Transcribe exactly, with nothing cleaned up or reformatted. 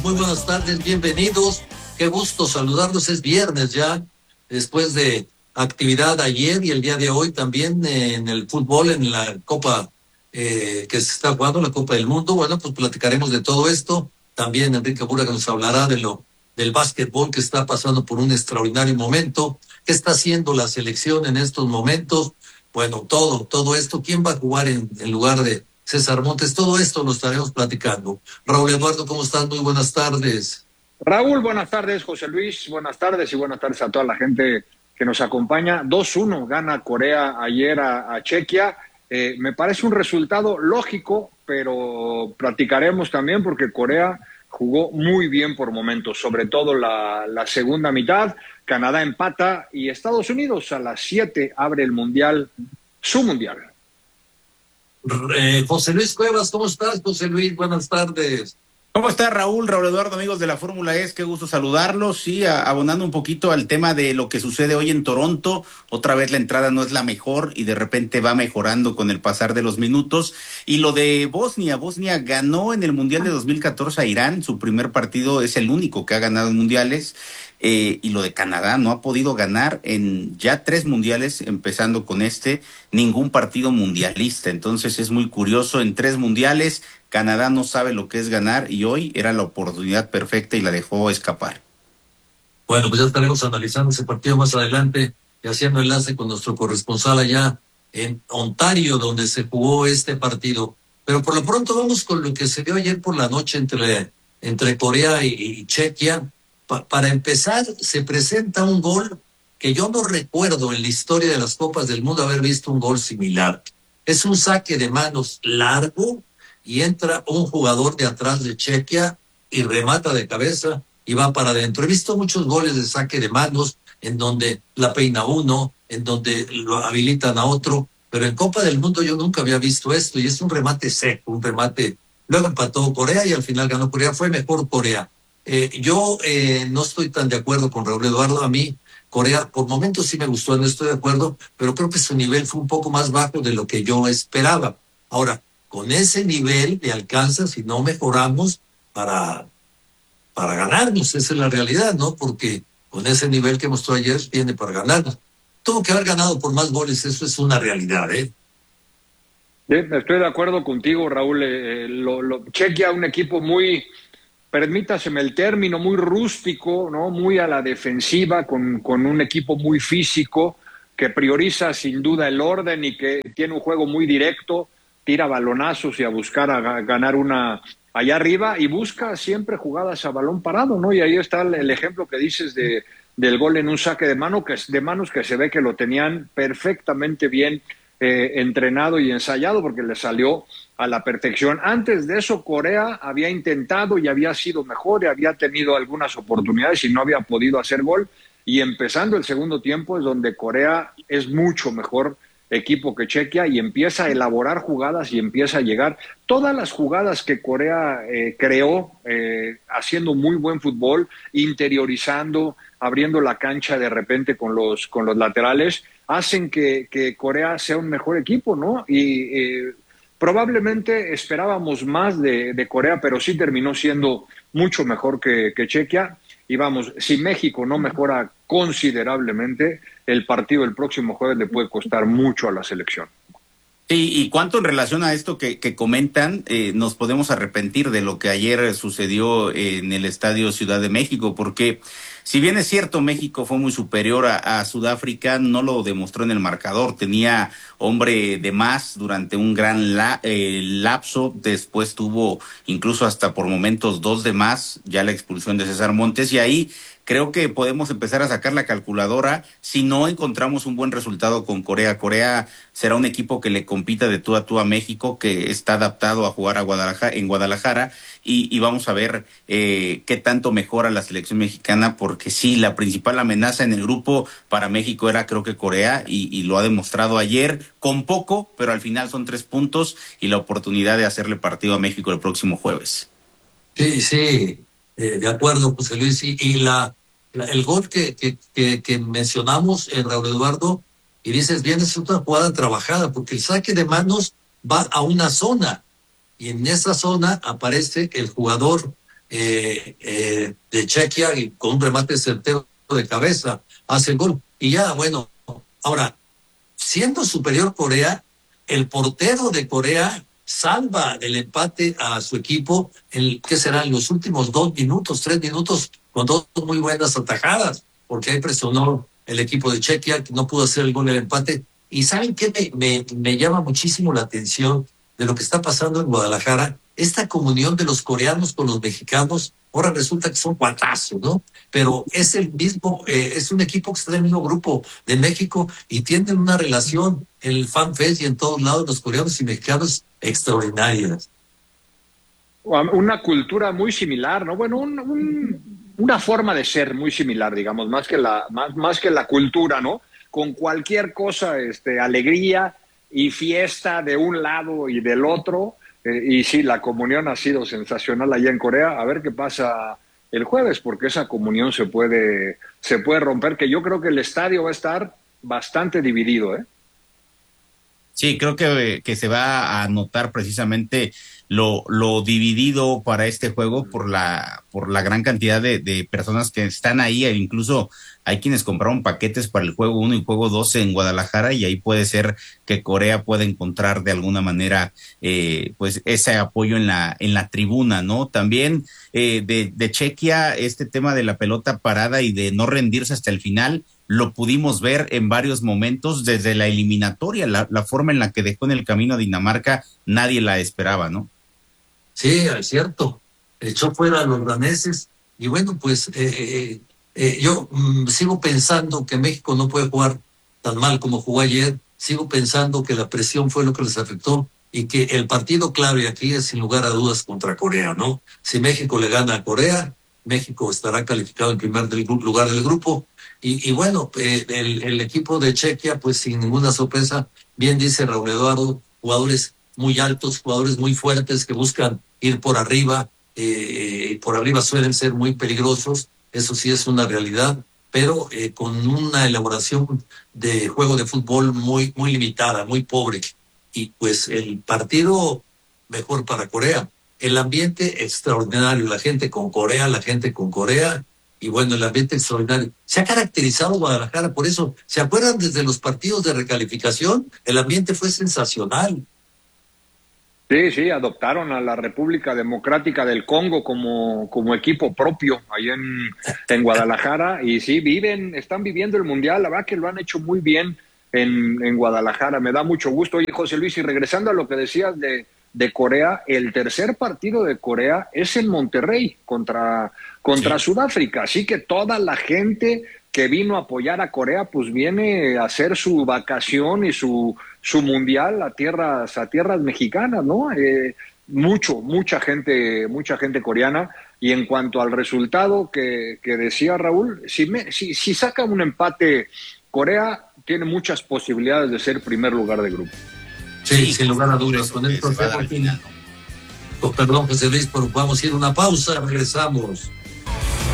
Muy buenas tardes, bienvenidos. Qué gusto saludarlos. Es viernes ya, después de actividad ayer y el día de hoy también eh, en el fútbol, en la Copa eh, que se está jugando, la Copa del Mundo. Bueno, pues platicaremos de todo esto. También Enrique Bura que nos hablará de lo del básquetbol que está pasando por un extraordinario momento. ¿Qué está haciendo la selección en estos momentos? Bueno, todo, todo esto. ¿Quién va a jugar en, en lugar de César Montes? Todo esto lo estaremos platicando. Raúl Eduardo, ¿cómo estás? Muy buenas tardes. Raúl, buenas tardes. José Luis, buenas tardes y buenas tardes a toda la gente que nos acompaña. dos uno gana Corea ayer a, a Chequia. Eh, me parece un resultado lógico, pero platicaremos también porque Corea jugó muy bien por momentos, sobre todo la, la segunda mitad. Canadá empata y Estados Unidos a las siete abre el Mundial, su Mundial. Eh, José Luis Cuevas, ¿cómo estás, José Luis? Buenas tardes. ¿Cómo está Raúl, Raúl Eduardo, amigos de la Fórmula E? Qué gusto saludarlos. Sí, a, abonando un poquito al tema de lo que sucede hoy en Toronto. Otra vez la entrada no es la mejor y de repente va mejorando con el pasar de los minutos. Y lo de Bosnia, Bosnia ganó en el Mundial de dos mil catorce a Irán. Su primer partido es el único que ha ganado en mundiales. Eh, y lo de Canadá no ha podido ganar en ya tres mundiales, empezando con este, ningún partido mundialista. Entonces es muy curioso, en tres mundiales Canadá no sabe lo que es ganar y hoy era la oportunidad perfecta y la dejó escapar. Bueno, pues ya estaremos analizando ese partido más adelante y haciendo enlace con nuestro corresponsal allá en Ontario, donde se jugó este partido. Pero por lo pronto vamos con lo que se dio ayer por la noche entre, entre Corea y, y Chequia. Pa, para empezar, se presenta un gol que yo no recuerdo en la historia de las Copas del Mundo haber visto un gol similar. Es un saque de manos largo y entra un jugador de atrás de Chequia y remata de cabeza y va para adentro. He visto muchos goles de saque de manos en donde la peina uno, en donde lo habilitan a otro, pero en Copa del Mundo yo nunca había visto esto y es un remate seco, un remate. Luego empató Corea y al final ganó Corea. Fue mejor Corea. Eh, yo eh, no estoy tan de acuerdo con Raúl Eduardo. A mí Corea por momentos sí me gustó, no estoy de acuerdo, pero creo que su nivel fue un poco más bajo de lo que yo esperaba. Ahora, con ese nivel le alcanza si no mejoramos para, para ganarnos. Esa es la realidad, ¿no? Porque con ese nivel que mostró ayer viene para ganarnos. Tuvo que haber ganado por más goles, eso es una realidad, ¿eh? Sí, estoy de acuerdo contigo, Raúl. Eh, lo, lo, Chequia, un equipo muy, permítaseme el término, muy rústico, ¿no? Muy a la defensiva, con, con un equipo muy físico, que prioriza sin duda el orden y que tiene un juego muy directo, tira balonazos y a buscar a ganar una allá arriba y busca siempre jugadas a balón parado, ¿no? Y ahí está el, el ejemplo que dices de, del gol en un saque de, mano, que, de manos que se ve que lo tenían perfectamente bien eh, entrenado y ensayado porque le salió a la perfección. Antes de eso, Corea había intentado y había sido mejor y había tenido algunas oportunidades y no había podido hacer gol. Y empezando el segundo tiempo es donde Corea es mucho mejor equipo que Chequia y empieza a elaborar jugadas y empieza a llegar. Todas las jugadas que Corea eh, creó, eh, haciendo muy buen fútbol, interiorizando, abriendo la cancha de repente con los, con los laterales, hacen que, que Corea sea un mejor equipo, ¿no? Y eh, probablemente esperábamos más de, de Corea, pero sí terminó siendo mucho mejor que, que Chequia. Y vamos, si México no mejora considerablemente, el partido el próximo jueves le puede costar mucho a la selección. Sí, y cuánto en relación a esto que, que comentan, eh, nos podemos arrepentir de lo que ayer sucedió en el Estadio Ciudad de México, porque si bien es cierto, México fue muy superior a, a Sudáfrica, no lo demostró en el marcador, tenía hombre de más durante un gran la, eh, lapso, después tuvo incluso hasta por momentos dos de más, ya la expulsión de César Montes, y ahí creo que podemos empezar a sacar la calculadora si no encontramos un buen resultado con Corea. Corea será un equipo que le compita de tú a tú a México, que está adaptado a jugar a Guadalajara, en Guadalajara, y, y vamos a ver eh, qué tanto mejora la selección mexicana, porque sí, la principal amenaza en el grupo para México era creo que Corea, y, y lo ha demostrado ayer, con poco, pero al final son tres puntos y la oportunidad de hacerle partido a México el próximo jueves. Sí, sí, eh, de acuerdo, José Luis. Y, y la, la, el gol que, que, que, que mencionamos, en Raúl Eduardo, y dices bien, es una jugada trabajada, porque el saque de manos va a una zona, y en esa zona aparece el jugador eh, eh, de Chequia y con un remate certero de cabeza hace el gol. Y ya, bueno, ahora, siendo superior Corea, el portero de Corea salva el empate a su equipo en, ¿qué será? En los últimos dos minutos, tres minutos, con dos muy buenas atajadas, porque ahí presionó el equipo de Chequia, que no pudo hacer el gol del empate. Y ¿saben qué? Me, me, me llama muchísimo la atención de lo que está pasando en Guadalajara, esta comunión de los coreanos con los mexicanos. Ahora resulta que son cuatazos, ¿no? Pero es el mismo, eh, es un equipo que está en el mismo grupo de México y tienen una relación en el FanFest y en todos lados, los coreanos y mexicanos, extraordinarias. Una cultura muy similar, ¿no? Bueno, un, un, una forma de ser muy similar, digamos, más que la, más, más que la cultura, ¿no? Con cualquier cosa, este, alegría y fiesta de un lado y del otro. Eh, y sí, la comunión ha sido sensacional allá en Corea. A ver qué pasa el jueves, porque esa comunión se puede, se puede romper, que yo creo que el estadio va a estar bastante dividido, ¿eh? Sí, creo que, que se va a notar precisamente lo, lo dividido para este juego por la, por la gran cantidad de, de personas que están ahí, e incluso hay quienes compraron paquetes para el juego uno y juego dos en Guadalajara, y ahí puede ser que Corea pueda encontrar de alguna manera eh, pues ese apoyo en la, en la tribuna, ¿no? También eh, de, de Chequia, este tema de la pelota parada y de no rendirse hasta el final, lo pudimos ver en varios momentos desde la eliminatoria, la, la forma en la que dejó en el camino a Dinamarca, nadie la esperaba, ¿no? Sí, es cierto. Echó fuera a los daneses y bueno, pues eh, eh, eh, yo mm, sigo pensando que México no puede jugar tan mal como jugó ayer. Sigo pensando que la presión fue lo que les afectó y que el partido clave aquí es sin lugar a dudas contra Corea, ¿no? Si México le gana a Corea, México estará calificado en primer del, lugar del grupo. Y, y bueno, eh, el, el equipo de Chequia, pues sin ninguna sorpresa, bien dice Raúl Eduardo, jugadores muy altos, jugadores muy fuertes que buscan ir por arriba, eh, por arriba suelen ser muy peligrosos, eso sí es una realidad, pero eh, con una elaboración de juego de fútbol muy, muy limitada, muy pobre. Y pues el partido mejor para Corea. El ambiente extraordinario, la gente con Corea, la gente con Corea, y bueno, el ambiente extraordinario. Se ha caracterizado Guadalajara por eso. ¿Se acuerdan desde los partidos de recalificación? El ambiente fue sensacional. Sí, sí, adoptaron a la República Democrática del Congo como, como equipo propio ahí en, en Guadalajara, y sí, viven, están viviendo el Mundial, la verdad que lo han hecho muy bien en, en Guadalajara, me da mucho gusto. Oye, José Luis, y regresando a lo que decías de, de Corea, el tercer partido de Corea es en Monterrey contra, contra sí. Sudáfrica, así que toda la gente que vino a apoyar a Corea, pues viene a hacer su vacación y su, su mundial a tierras, a tierras mexicanas, ¿no? Eh, mucho, mucha gente, mucha gente coreana. Y en cuanto al resultado que, que decía Raúl, si, me, si, si saca un empate, Corea tiene muchas posibilidades de ser primer lugar de grupo. Sí, sí, sin lugar a dudas. Con esto, oh, perdón, José Luis, pero vamos a ir a una pausa, regresamos.